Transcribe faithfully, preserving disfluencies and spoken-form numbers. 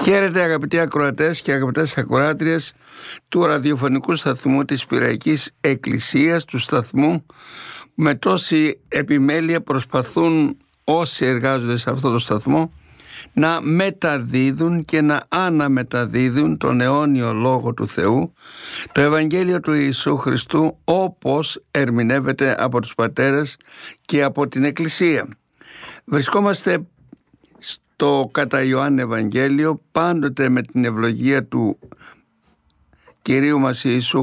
Χαίρετε αγαπητοί ακροατές και αγαπητές ακροάτριες του ραδιοφωνικού σταθμού της Πειραϊκής Εκκλησίας, του σταθμού με τόση επιμέλεια προσπαθούν όσοι εργάζονται σε αυτό το σταθμό να μεταδίδουν και να αναμεταδίδουν τον αιώνιο Λόγο του Θεού, το Ευαγγέλιο του Ιησού Χριστού όπως ερμηνεύεται από τους πατέρες και από την Εκκλησία. Βρισκόμαστε στο κατά Ιωάννη Ευαγγέλιο πάντοτε με την ευλογία του Κυρίου μας Ιησού